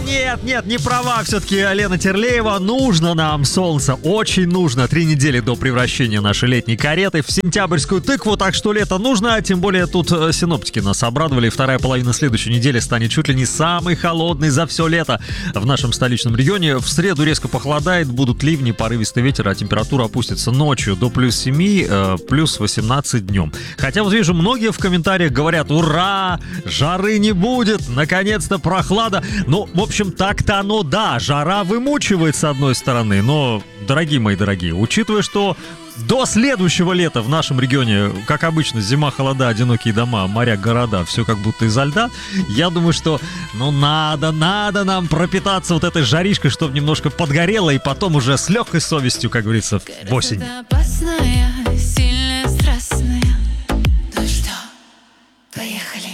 Нет, не права все-таки Лена Терлеева. Нужно нам солнце, очень нужно. 3 недели до превращения нашей летней кареты в сентябрьскую тыкву, так что лето нужно, тем более тут синоптики нас обрадовали. Вторая половина следующей недели станет чуть ли не самой холодной за все лето в нашем столичном регионе. В среду резко похолодает, будут ливни, порывистый ветер, а температура опустится ночью до плюс 7, плюс 18 днем. Хотя вот вижу, многие в комментариях говорят: ура, жары не будет, наконец-то прохлада. Ну, в общем, так-то оно, да, жара вымучивает с одной стороны, но, дорогие мои дорогие, учитывая, что до следующего лета в нашем регионе, как обычно, зима, холода, одинокие дома, моря, города, все как будто изо льда, я думаю, что, ну, надо нам пропитаться вот этой жаришкой, чтобы немножко подгорело, и потом уже с легкой совестью, как говорится, в осень.